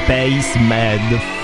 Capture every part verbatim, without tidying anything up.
Spaceman.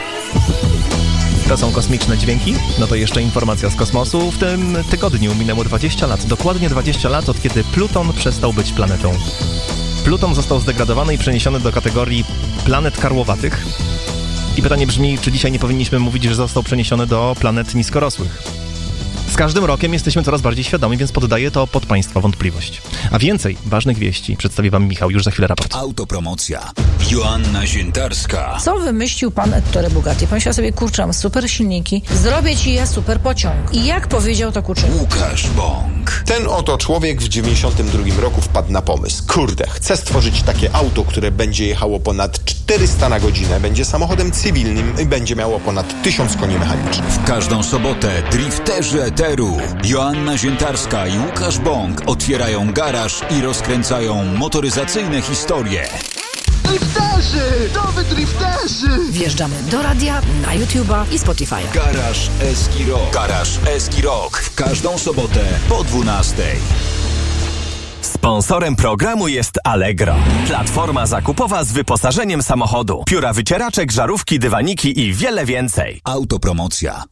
To są kosmiczne dźwięki? No to jeszcze informacja z kosmosu. W tym tygodniu minęło dwadzieścia lat, dokładnie dwadzieścia lat, od kiedy Pluton przestał być planetą. Pluton został zdegradowany i przeniesiony do kategorii planet karłowatych. I pytanie brzmi, czy dzisiaj nie powinniśmy mówić, że został przeniesiony do planet niskorosłych? Z każdym rokiem jesteśmy coraz bardziej świadomi, więc poddaję to pod Państwa wątpliwość. A więcej ważnych wieści przedstawi Wam Michał, już za chwilę raport. Autopromocja. Joanna Ziętarska. Co wymyślił pan Ettore Bugatti? Pomyślał sobie, kurczę, mam super silniki, zrobię ci ja super pociąg. I jak powiedział to Kuczyk? Łukasz Bąk. Ten oto człowiek w dziewięćdziesiątym drugim roku wpadł na pomysł. Kurde, chcę stworzyć takie auto, które będzie jechało ponad czterysta na godzinę, będzie samochodem cywilnym i będzie miało ponad tysiąc koni mechanicznych. W każdą sobotę drifterzy eteru Joanna Ziętarska i Łukasz Bąk otwierają garaż i rozkręcają motoryzacyjne historie. Drifterzy! To wy drifterzy! Wjeżdżamy do radia, na YouTube'a i Spotify'a. Garaż Eski Rock. Garaż Eski Rock. W każdą sobotę po dwunastej. Sponsorem programu jest Allegro. Platforma zakupowa z wyposażeniem samochodu. Pióra wycieraczek, żarówki, dywaniki i wiele więcej. Autopromocja.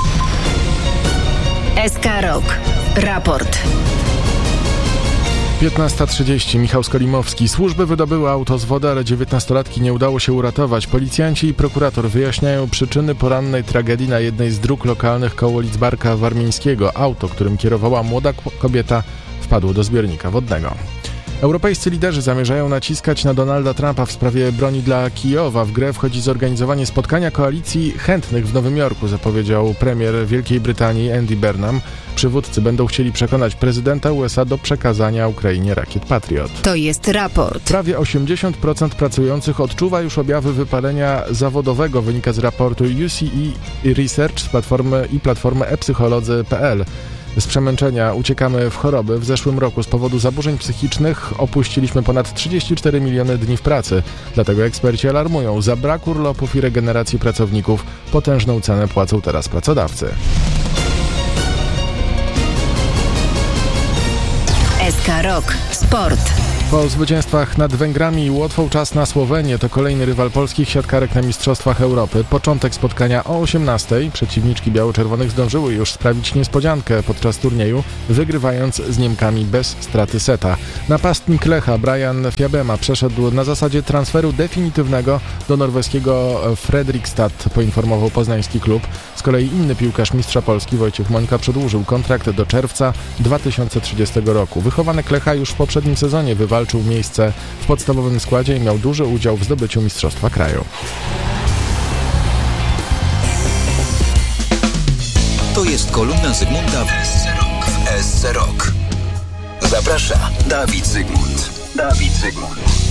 S K Rock. Raport. piętnasta trzydzieści. Michał Skolimowski. Służby wydobyły auto z wody, ale dziewiętnastolatki nie udało się uratować. Policjanci i prokurator wyjaśniają przyczyny porannej tragedii na jednej z dróg lokalnych koło Lidzbarka Warmińskiego. Auto, którym kierowała młoda kobieta, wpadło do zbiornika wodnego. Europejscy liderzy zamierzają naciskać na Donalda Trumpa w sprawie broni dla Kijowa. W grę wchodzi zorganizowanie spotkania koalicji chętnych w Nowym Jorku, zapowiedział premier Wielkiej Brytanii Andy Burnham. Przywódcy będą chcieli przekonać prezydenta U S A do przekazania Ukrainie rakiet Patriot. To jest raport. Prawie osiemdziesiąt procent pracujących odczuwa już objawy wypalenia zawodowego, wynika z raportu U C E Research z platformy i platformy e psycholodzy kropka p l. Z przemęczenia uciekamy w choroby. W zeszłym roku z powodu zaburzeń psychicznych opuściliśmy ponad trzydzieści cztery miliony dni w pracy. Dlatego eksperci alarmują, za brak urlopów i regeneracji pracowników potężną cenę płacą teraz pracodawcy. S K Rock. Sport. Po zwycięstwach nad Węgrami i Łotwą czas na Słowenię. To kolejny rywal polskich siatkarek na Mistrzostwach Europy. Początek spotkania o osiemnastej. Przeciwniczki biało-czerwonych zdążyły już sprawić niespodziankę podczas turnieju, wygrywając z Niemkami bez straty seta. Napastnik Lecha Brian Fiabema przeszedł na zasadzie transferu definitywnego do norweskiego Fredrikstad, poinformował poznański klub. Z kolei inny piłkarz mistrza Polski Wojciech Mońka przedłużył kontrakt do czerwca dwa tysiące trzydziestego roku. Wychowanek Lecha już w poprzednim sezonie wywalczył miejsce w podstawowym składzie i miał duży udział w zdobyciu Mistrzostwa Kraju. To jest kolumna Zygmunta w S C Rock. Zaprasza Dawid Zygmunt. Dawid Zygmunt.